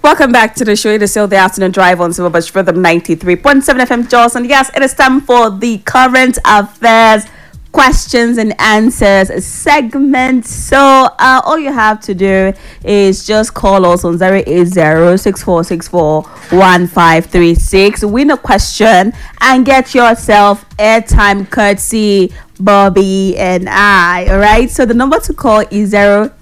Welcome back to the show. It is still the afternoon drive on Silverbush Rhythm 93.7 FM Jaws. And yes, it is time for the current affairs questions and answers segment. So all you have to do is just call us on 080-6464-1536, win a question and get yourself airtime courtesy Bobby and I. All right, so the number to call is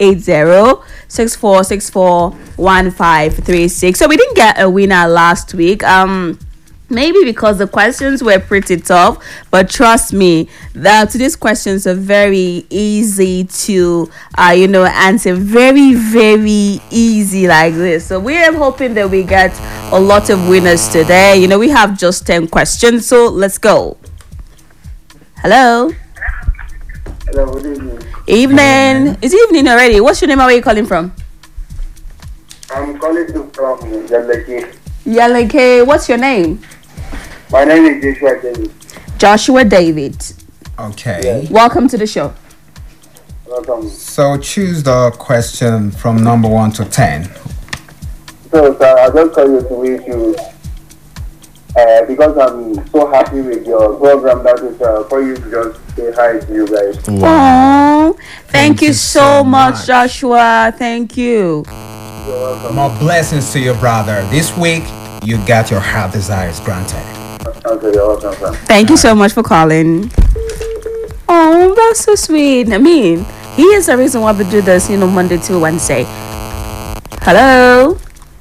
080-6464-1536. So we didn't get a winner last week, maybe because the questions were pretty tough, but trust me, today's questions are very easy to answer. Very, very easy like this. So we are hoping that we get a lot of winners today. We have just 10 questions, so let's go. Hello. Hello, good evening. Evening. It's evening already. What's your name and where are you calling from? I'm calling you from Yaleke. Yaleke. What's your name? My name is Joshua David. Joshua David. Okay. Yes. Welcome to the show. Welcome. So choose the question from number 1 to 10. So, sir, I just call you to wish you, because I'm so happy with your program, that is for you to just say hi to you guys. Oh, thank you so much, Joshua. Thank you. You're welcome. More blessings to your brother. This week, you got your heart desires granted. Okay, you're welcome, sir. Thank you so much for calling. Oh, that's so sweet. I mean, he is the reason why we do this, Monday to Wednesday. Hello.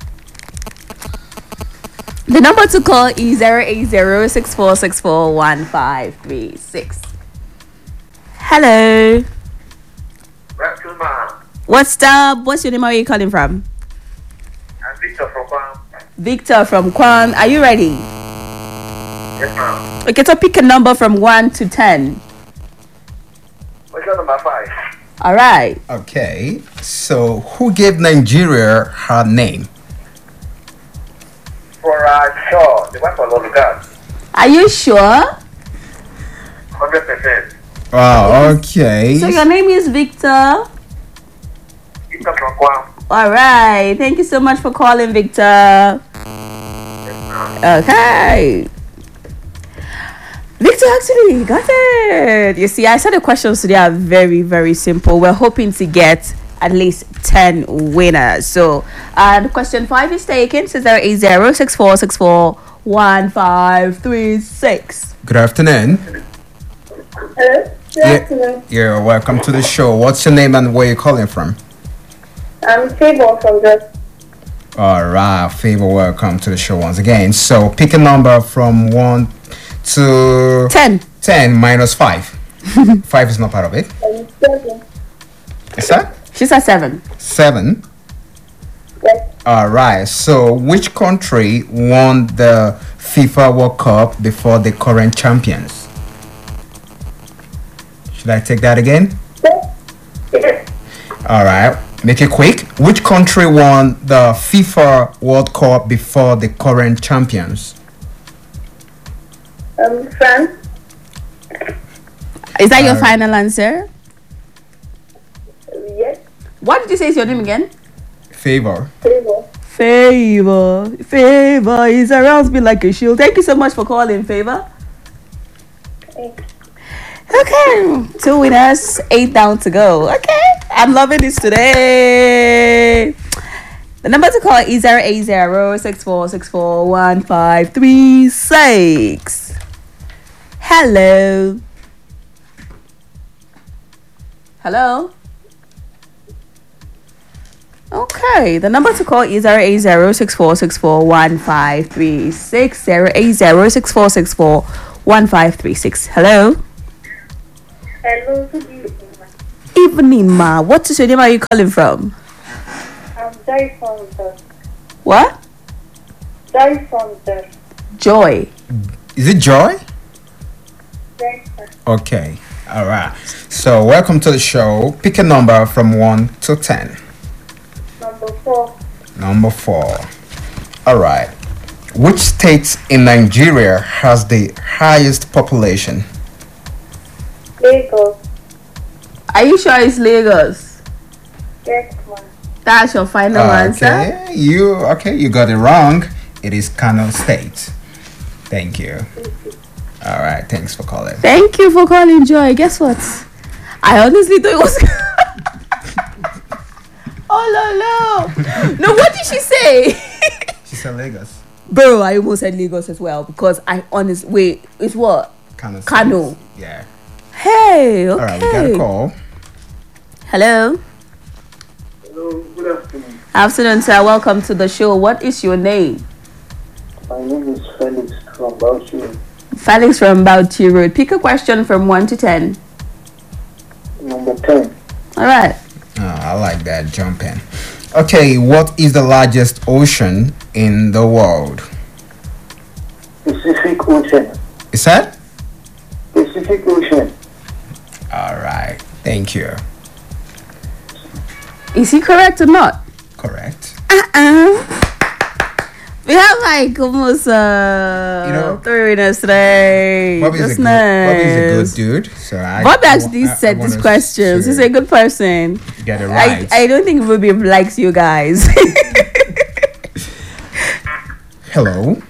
The number to call is 080-6464-1536. Hello. What's up? What's your name? Where are you calling from? I'm Victor from Kwam. Victor from Kwan. Are you ready? Yes, ma'am. Okay, so pick a number from 1 to 10. Question number 5. All right. Okay. So who gave Nigeria her name? For sure, the one for Lolugas. Are you sure? 100%. Oh, okay. So your name is Victor. Victor from Kwam. All right. Thank you so much for calling, Victor. Okay. Victor actually got it. You see, I said the questions today are very, very simple. We're hoping to get at least 10 winners. So, question 5 is taken. So 080-6464-1536. Good afternoon. Hello, good afternoon. You're welcome to the show. What's your name and where you calling from? I'm Favor from Just. All right, Favor, welcome to the show once again. So pick a number from 1 to 10. 10 minus 5. 5 is not part of it. 7. Is that? She's at 7. 7. Yes. All right. So which country won the FIFA World Cup before the current champions? Should I take that again? Yes. All right. Make it quick. Which country won the FIFA World Cup before the current champions? France. Is that your final answer? Yes. What did you say is your name again? Favor. Favor. Favor is around me like a shield. Thank you so much for calling, Favor. Okay, 2 winners, 8 down to go. Okay, I'm loving this today. The number to call is 080-6464-1536. Hello. Hello. Okay, the number to call is 080-6464-1536. 080-6464-1536. Hello. Hello, good evening. Evening, ma. What is your name? Are you calling from? I'm Joy from Just. What? Joy from Just. Joy. Is it Joy? Yes, sir. Okay. All right. So welcome to the show. Pick a number from 1 to 10. Number 4. Number 4. All right. Which state in Nigeria has the highest population? Lagos. Are you sure it's Lagos? Yes, ma'am. That's your final answer. You got it wrong. It is Kano State. Thank you. All right, thanks for calling. Thank you for calling, Joy. Guess what? I honestly thought it was. Oh no! What did she say? She said Lagos. Bro, I almost said Lagos as well because I honestly wait. It's what? Kano. Kano. Yeah. Hey. Okay. All right, we got a call. Hello. Hello, good afternoon. Afternoon, sir. Welcome to the show. What is your name? My name is Felix from Bauchi. Felix from Bauchi Road. Pick a question from 1 to 10. Number 10. All right. Oh, I like that jumping. Okay, what is the largest ocean in the world? Pacific Ocean. Is that? Pacific Ocean. All right. Thank you. Is he correct or not? Correct. We have like almost 3 winners today. Bobby's Just a good dude. So Bob actually said these questions. He's a good person. Get it right. I don't think Ruby likes you guys. Hello.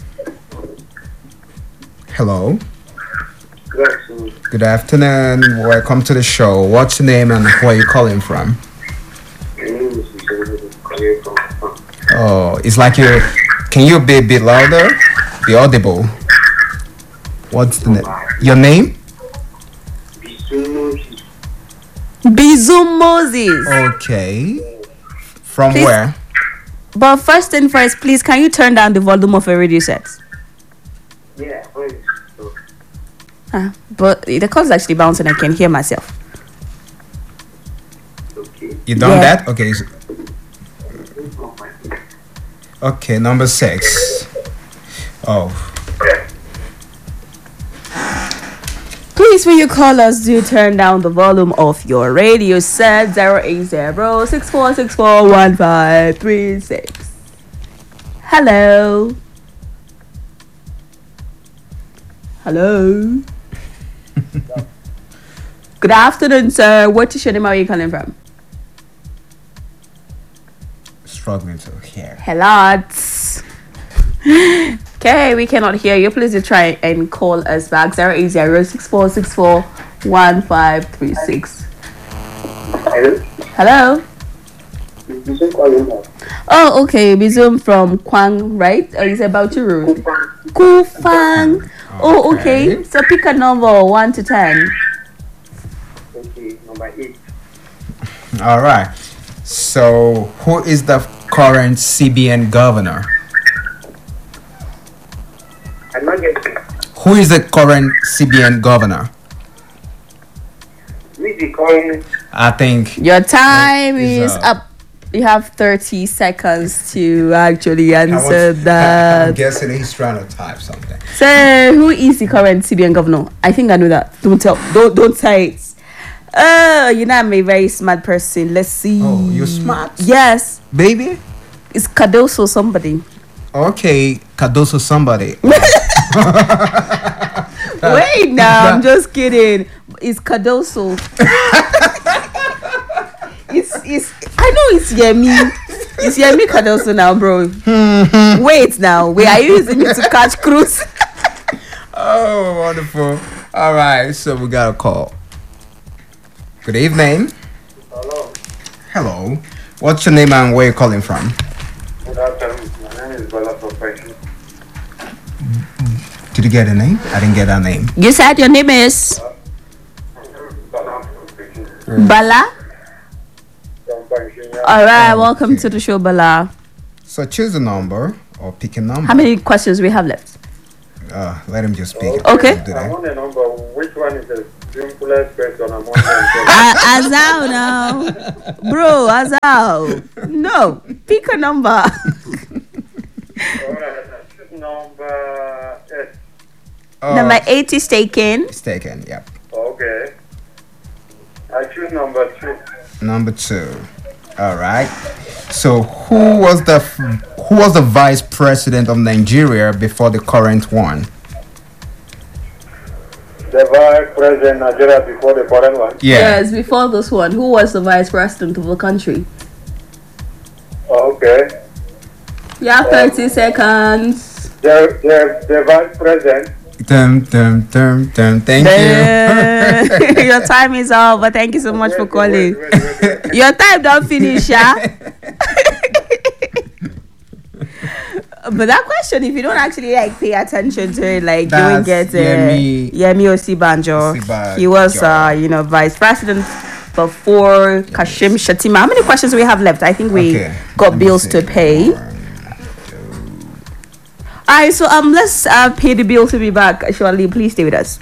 Hello. Good afternoon. Good afternoon. Welcome to the show. What's your name and where are you calling from? My name is Bisomo, calling from. Oh, it's like you. Can you be a bit louder? Be audible. What's the name? Your name? Bisomo. Bizum Moses. Okay. From Please. where? But first and first, please, can you turn down the volume of your radio set? Yeah, wait. But the call's actually bouncing. I can hear myself. Okay. You done Yeah. that? Okay. Okay, number 6. Oh. Please, when you call us, do turn down the volume of your radio set. 080-6464-1536. Hello. Hello. Good afternoon, sir. What is your name? Where are you calling from? Struggling to hear. Hello. Okay, we cannot hear you. Please do try and call us back. 080-6464-1536. Hello? Hello. Bisomo calling from. Oh, okay. Bizum from Kwang, right? Or is it about your road? Kufang. Oh, okay. So pick a number 1 to 10. Okay, number 8. All right. So, who is the current CBN governor? I'm not getting. Who is the current CBN governor? With the current. I think Your time Is, is up. You have 30 seconds to actually answer I'm that. guessing he's trying to type something. So, who is the current CBN governor? I think I know that. Don't say it. Oh, you know I'm a very smart person. Let's see. Oh, you're smart? Yes, Baby? it's Cardoso somebody. Okay, Cardoso somebody. Wait, now I'm just kidding. It's Cardoso. it's. I know it's Yemi. It's Yemi Cardoso now, bro. Wait, are you using it to catch cruise? Oh, wonderful. All right, so we got a call. Good evening. Hello. Hello. What's your name and where you calling from? Good afternoon. My name is Bala Profession. Did you get a name? I didn't get a name. You said your name is Bala Profession. Bala. From Virginia. All right, Okay. welcome to the show, Bala. So choose a number or pick a number. How many questions we have left? Let him just speak. Okay. Do I that. want a number. Which one is the simplest question among them? Azal now, bro. Azal. No, pick a number. Number 8. Number 8 is taken. It's taken. Yep. Okay. I choose number 2. Number 2. All right. So who was the vice president of Nigeria before the current one? The vice president Nigeria before the current one. Yeah. Yes, before this one, who was the vice president of the country? Okay. You have 30 seconds. The vice president. Thank you. Your time is up, but thank you so much for calling. Wait. Your time don't finish, yeah? But that question, if you don't actually like pay attention to it, like you won't That's get Yemi Osibanjo. He was, vice president before Kashim Shettima. How many questions do we have left? I think we got bills to pay. All right, so let's pay the bill to be back. Shirley, please stay with us.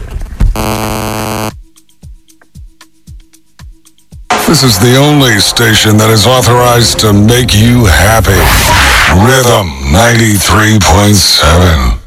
This is the only station that is authorized to make you happy. Rhythm 93.7.